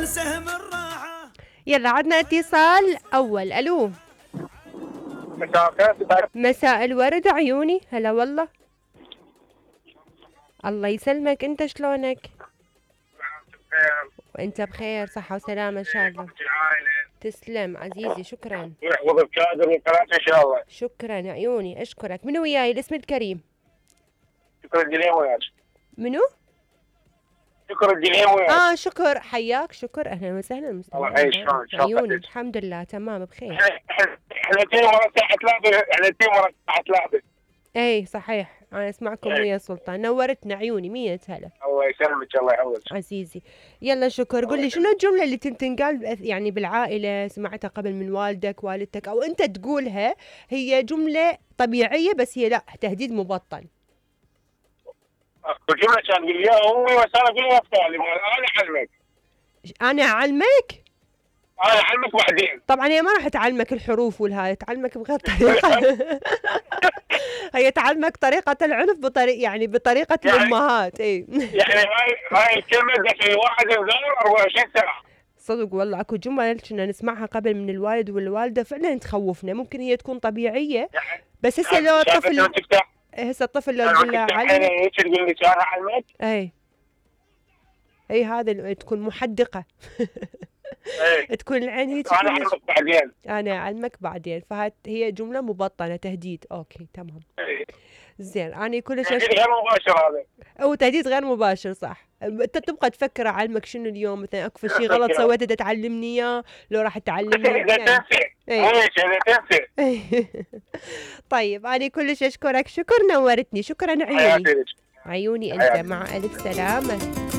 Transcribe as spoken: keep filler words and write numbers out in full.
سهم الراحة. يلا عدنا اتصال أول. ألو مساء الخير. مساء الورد عيوني. هلا والله. الله يسلمك. انت شلونك؟ وانت بخير صحة وسلامة ان شاء الله. تسلم عزيزي شكرا. ويحفظ الكادر والقناة ان شاء الله. شكرا عيوني اشكرك. منو وياي الاسم الكريم؟ شكرا الجنيه وياك. منو؟ شكرا الجنيه وياك. اه شكر حياك شكر اهلا وسهلا الله يعيش. شلون عيوني الحمد لله تمام بخير. احنا تين ورا ساعة لعبة احنا تين ورا ساعة لعبة. اي صحيح انا اسمعكم ويا سلطان. نورتنا عيوني مية هلا. الله يسلمك الله يحفظك عزيزي. يلا شكر. قل لي شنو الجملة اللي تنقال يعني بالعائلة سمعتها قبل من والدك والدتك او انت تقولها هي جملة طبيعية بس هي لا تهديد مبطن؟ الجملة كان تقول لي اياها امي بس انا اقول لها انا اعلمك. انا اعلمك؟ انا اعلمك بعدين. طبعا هي ما راح تعلمك الحروف والهاي تعلمك بغير طريقة. هي تعلمك طريقة العنف بطريقة يعني بطريقة يعني الامهات. اي يعني هاي هاي الكلمة دخل واحد يزور أربعة وعشرين ساعة. صدق والله اكو جمل كنا نسمعها قبل من الوالد والوالدة فعلا تخوفنا. ممكن هي تكون طبيعية بس هسه لو طفل هسه الطفل لو تقول له علمك تقول لي انا اعلمك. اي اي هذا تكون محدقة. ايه. تكون العين هيك انا اعلمك بعدين. انا اعلمك بعدين فهي هي جمله مبطنه تهديد. اوكي تمام. ايه. زين انا كلش تهديد غير مباشر هذا. او تهديد غير مباشر صح. انت تبقى تفكر اعلمك شنو اليوم مثلا اكو شيء غلط سويته بدها تعلمني اياه لو راح تعلمني يعني. ايه. طيب انا كلش اشكرك. شكر نورتني. شكرا عيوني. عيوني انت مع الف سلامه.